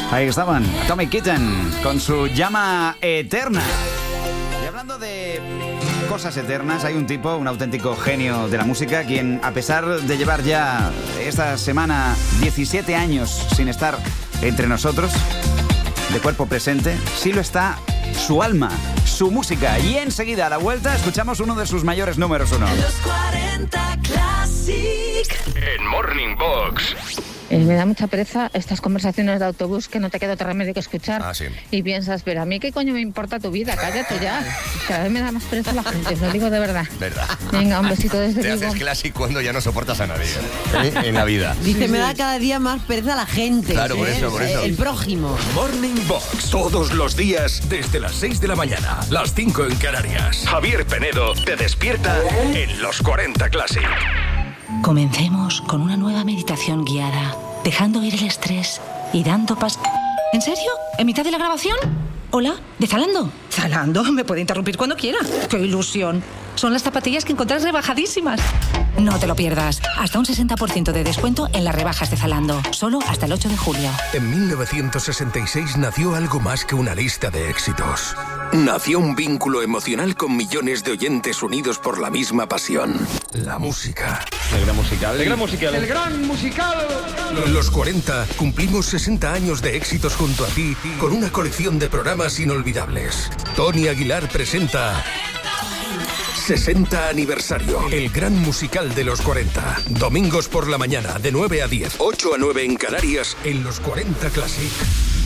Ahí estaban, Tommy Kitten, con su llama eterna. Y hablando de cosas eternas, hay un tipo, un auténtico genio de la música, quien, a pesar de llevar ya esta semana 17 años sin estar entre nosotros, de cuerpo presente, sí lo está su alma, su música. Y enseguida, a la vuelta, escuchamos uno de sus mayores números uno. Los 40 Classic. En Morning Box. Me da mucha pereza estas conversaciones de autobús que no te queda otro remedio que escuchar. Ah, sí. Y piensas, pero a mí qué coño me importa tu vida, cállate ya. Cada vez me da más pereza la gente, os lo digo de verdad. Verdad. Venga, un besito desde Te Vigo. haces Classic cuando ya no soportas a nadie, ¿eh? En la vida. Dice, me da cada día más pereza la gente. Claro, por eso, por eso. El prójimo. Morning Box, todos los días desde las 6 de la mañana, las 5 en Canarias. Javier Penedo te despierta en los 40 Classic. Comencemos con una nueva meditación guiada, dejando ir el estrés y dando paso... ¿En serio? ¿En mitad de la grabación? ¿Hola? ¿De Zalando? ¿Zalando? Me puede interrumpir cuando quiera. ¡Qué ilusión! Son las zapatillas que encontrás rebajadísimas. No te lo pierdas. Hasta un 60% de descuento en las rebajas de Zalando. Solo hasta el 8 de julio. En 1966 nació algo más que una lista de éxitos. Nació un vínculo emocional con millones de oyentes unidos por la misma pasión. La música. El gran musical. El gran musical. El gran musical. Los 40 cumplimos 60 años de éxitos junto a ti con una colección de programas inolvidables. Tony Aguilar presenta 60 aniversario, el gran musical de los 40. Domingos por la mañana, de 9 a 10, 8 a 9 en Canarias, en los 40 Classic.